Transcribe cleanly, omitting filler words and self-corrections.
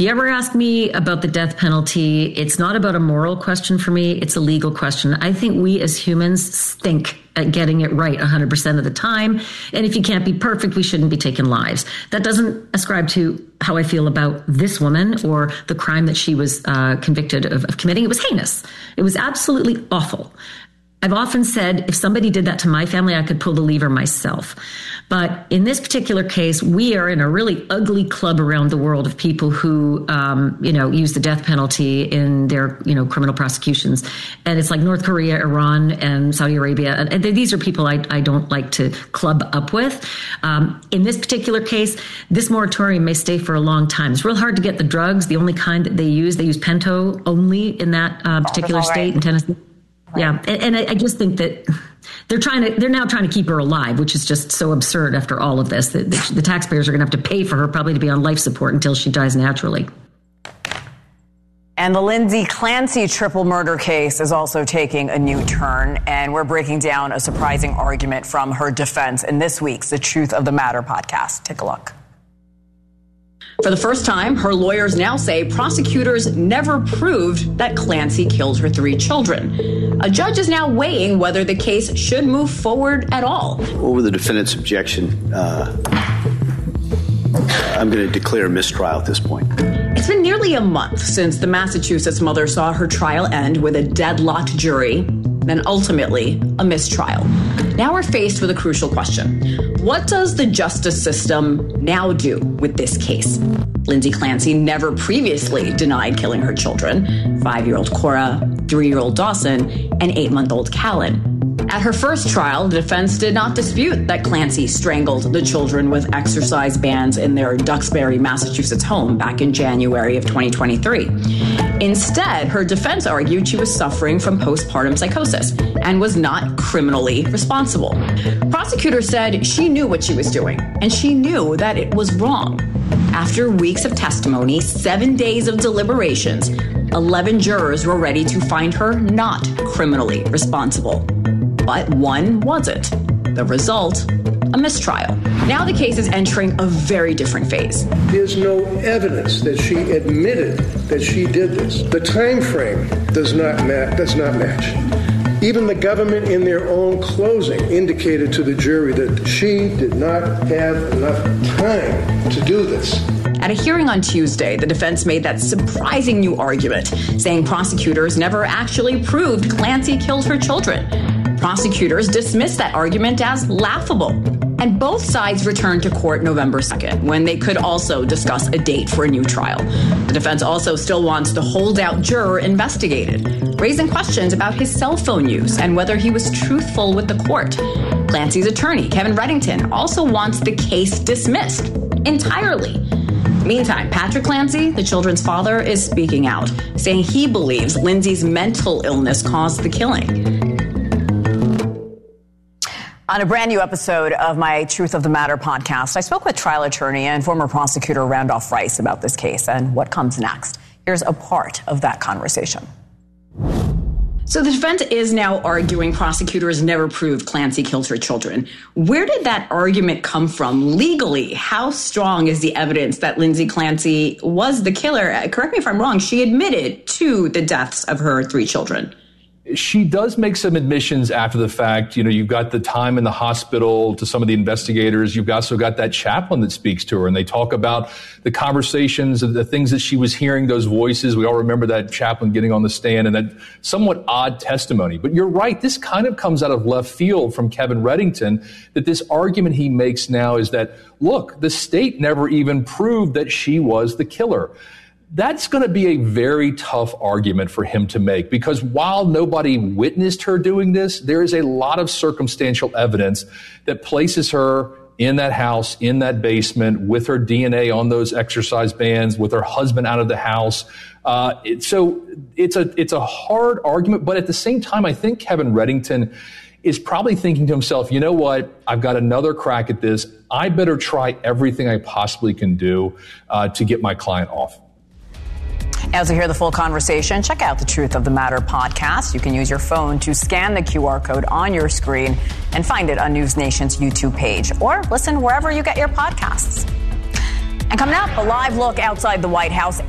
you ever ask me about the death penalty, it's not about a moral question for me. It's a legal question. I think we as humans stink at getting it right 100% of the time. And if you can't be perfect, we shouldn't be taking lives. That doesn't ascribe to how I feel about this woman or the crime that she was convicted of committing. It was heinous. It was absolutely awful. I've often said if somebody did that to my family, I could pull the lever myself. But in this particular case, we are in a really ugly club around the world of people who, use the death penalty in their, criminal prosecutions. And it's like North Korea, Iran, and Saudi Arabia. And these are people I don't like to club up with. In this particular case, this moratorium may stay for a long time. It's real hard to get the drugs. The only kind that they use Pento only in that particular state in Tennessee. Yeah, and I just think that they're now trying to keep her alive, which is just so absurd after all of this. The taxpayers are going to have to pay for her probably to be on life support until she dies naturally. And the Lindsay Clancy triple murder case is also taking a new turn, and we're breaking down a surprising argument from her defense in this week's The Truth of the Matter podcast. Take a look. For the first time, her lawyers now say prosecutors never proved that Clancy killed her 3 children. A judge is now weighing whether the case should move forward at all. Over the defendant's objection, I'm going to declare a mistrial at this point. It's been nearly a month since the Massachusetts mother saw her trial end with a deadlocked jury, then ultimately a mistrial. Now we're faced with a crucial question. What does the justice system now do with this case? Lindsay Clancy never previously denied killing her children, 5-year-old Cora, 3-year-old Dawson, and 8-month-old Callan. At her first trial, the defense did not dispute that Clancy strangled the children with exercise bands in their Duxbury, Massachusetts home back in January of 2023. Instead, her defense argued she was suffering from postpartum psychosis and was not criminally responsible. Prosecutors said she knew what she was doing, and she knew that it was wrong. After weeks of testimony, 7 days of deliberations, 11 jurors were ready to find her not criminally responsible. But one wasn't. The result, a mistrial. Now the case is entering a very different phase. There's no evidence that she admitted that she did this. The time frame does not match. Even the government in their own closing indicated to the jury that she did not have enough time to do this. At a hearing on Tuesday, the defense made that surprising new argument, saying prosecutors never actually proved Clancy killed her children. Prosecutors dismissed that argument as laughable. And both sides returned to court November 2nd, when they could also discuss a date for a new trial. The defense also still wants the holdout juror investigated, raising questions about his cell phone use and whether he was truthful with the court. Clancy's attorney, Kevin Reddington, also wants the case dismissed entirely. Meantime, Patrick Clancy, the children's father, is speaking out, saying he believes Lindsay's mental illness caused the killing. On a brand new episode of my Truth of the Matter podcast, I spoke with trial attorney and former prosecutor Randolph Rice about this case and what comes next. Here's a part of that conversation. So the defense is now arguing prosecutors never proved Clancy killed her children. Where did that argument come from legally? How strong is the evidence that Lindsay Clancy was the killer? Correct me if I'm wrong. She admitted to the deaths of her 3 children. She does make some admissions after the fact. You know, you've got the time in the hospital to some of the investigators. You've also got that chaplain that speaks to her, and they talk about the conversations and the things that she was hearing, those voices. We all remember that chaplain getting on the stand and that somewhat odd testimony. But you're right. This kind of comes out of left field from Kevin Reddington, that this argument he makes now is that, look, the state never even proved that she was the killer. That's going to be a very tough argument for him to make, because while nobody witnessed her doing this, there is a lot of circumstantial evidence that places her in that house, in that basement, with her DNA on those exercise bands, with her husband out of the house. So it's a hard argument, but at the same time, I think Kevin Reddington is probably thinking to himself, you know what, I've got another crack at this. I better try everything I possibly can do to get my client off. As we hear the full conversation, check out the Truth of the Matter podcast. You can use your phone to scan the QR code on your screen and find it on News Nation's YouTube page, or listen wherever you get your podcasts. And coming up, a live look outside the White House.